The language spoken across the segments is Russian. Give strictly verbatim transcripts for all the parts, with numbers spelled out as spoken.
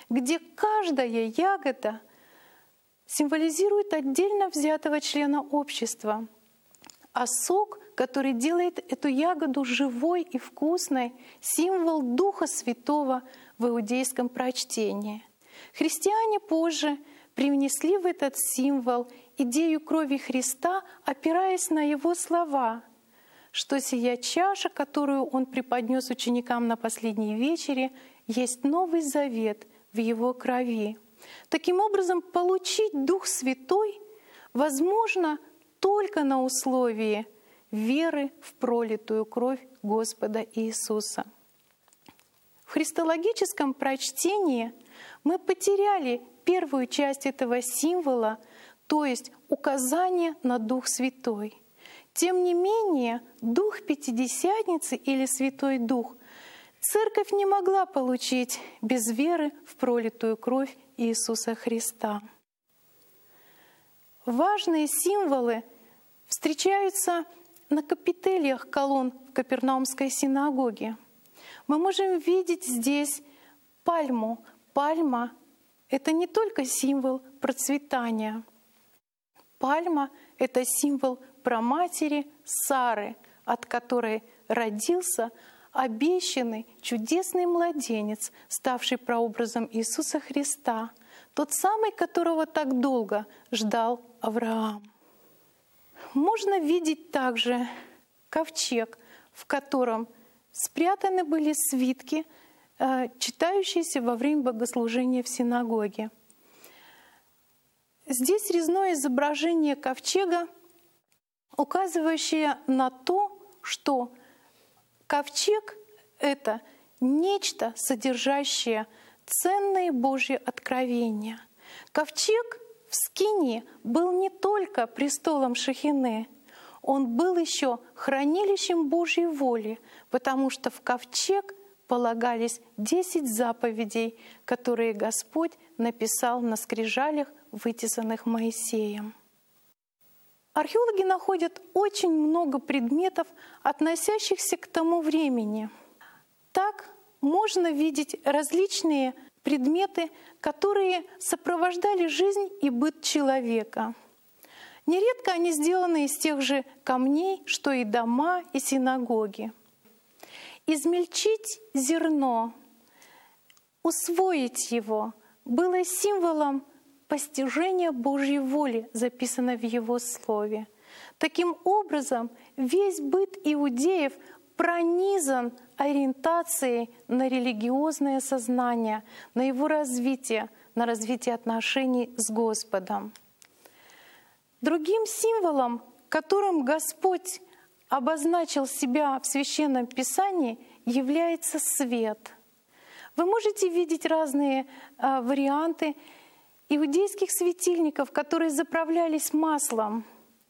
где каждая ягода символизирует отдельно взятого члена общества, а сок, который делает эту ягоду живой и вкусной, символ Духа Святого в иудейском прочтении. Христиане позже привнесли в этот символ идею крови Христа, опираясь на Его слова, что сия чаша, которую Он преподнес ученикам на последней вечере, есть новый завет в Его крови. Таким образом, получить Дух Святой возможно только на условии веры в пролитую кровь Господа Иисуса. В христологическом прочтении мы потеряли первую часть этого символа, то есть указание на Дух Святой. Тем не менее, Дух Пятидесятницы или Святой Дух Церковь не могла получить без веры в пролитую кровь Иисуса Христа. Важные символы встречаются на капителиях колонн в Капернаумской синагоге. Мы можем видеть здесь пальму. Пальма — это не только символ процветания. Пальма — это символ праматери Сары, от которой родился обещанный чудесный младенец, ставший прообразом Иисуса Христа, тот самый, которого так долго ждал Авраам. Можно видеть также ковчег, в котором спрятаны были свитки, читающиеся во время богослужения в синагоге. Здесь резное изображение ковчега, указывающее на то, что ковчег — это нечто, содержащее ценные Божьи откровения. Ковчег в Скинии был не только престолом Шехины, он был еще хранилищем Божьей воли, потому что в ковчег полагались десять заповедей, которые Господь написал на скрижалях, вытесанных Моисеем. Археологи находят очень много предметов, относящихся к тому времени. Так можно видеть различные предметы, которые сопровождали жизнь и быт человека. Нередко они сделаны из тех же камней, что и дома, и синагоги. Измельчить зерно, усвоить его, было символом постижения Божьей воли, записано в Его Слове. Таким образом, весь быт иудеев пронизан ориентацией на религиозное сознание, на его развитие, на развитие отношений с Господом. Другим символом, которым Господь обозначил себя в Священном Писании, является свет. Вы можете видеть разные э, варианты иудейских светильников, которые заправлялись маслом.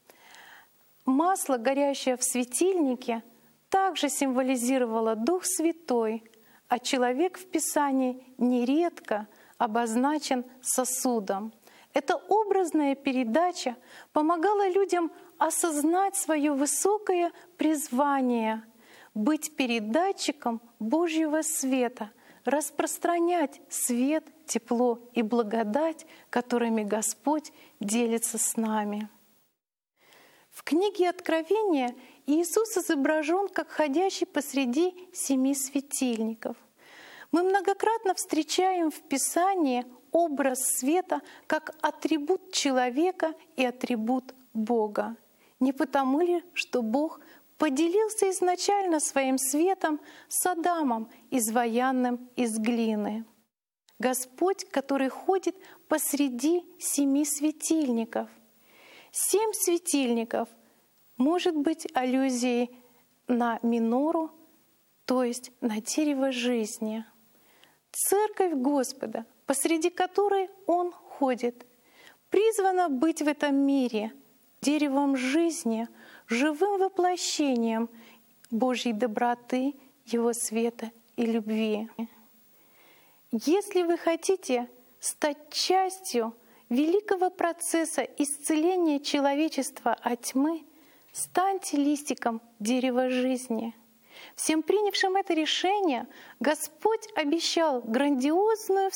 Масло, горящее в светильнике, также символизировало Дух Святой, а человек в Писании нередко обозначен сосудом. Эта образная передача помогала людям осознать свое высокое призвание — быть передатчиком Божьего света, распространять свет, тепло и благодать, которыми Господь делится с нами. В книге Откровения Иисус изображен как ходящий посреди семи светильников. Мы многократно встречаем в Писании образ света как атрибут человека и атрибут Бога. Не потому ли, что Бог поделился изначально своим светом с Адамом, изваянным из глины? Господь, который ходит посреди семи светильников. Семь светильников может быть аллюзией на минору, то есть на дерево жизни. Церковь Господа, посреди которой Он ходит, призвана быть в этом мире деревом жизни, живым воплощением Божьей доброты, Его света и любви. Если вы хотите стать частью великого процесса исцеления человечества от тьмы, станьте листиком дерева жизни. Всем принявшим это решение Господь обещал грандиозную